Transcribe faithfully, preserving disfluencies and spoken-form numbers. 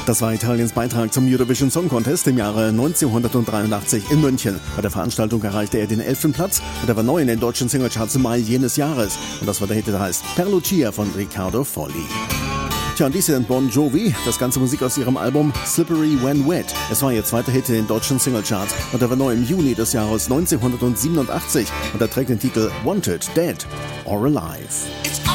Das war Italiens Beitrag zum Eurovision Song Contest im Jahre neunzehnhundertdreiundachtzig in München. Bei der Veranstaltung erreichte er den elften Platz und er war neu in den deutschen Singlecharts im Mai jenes Jahres. Und das war der Hit, der heißt Per Lucia von Riccardo Folli. Tja, und dies sind Bon Jovi, das ganze Musik aus ihrem Album Slippery When Wet. Es war ihr zweiter Hit in den deutschen Singlecharts und er war neu im Juni des Jahres neunzehnhundertsiebenundachtzig und er trägt den Titel Wanted, Dead or Alive. It's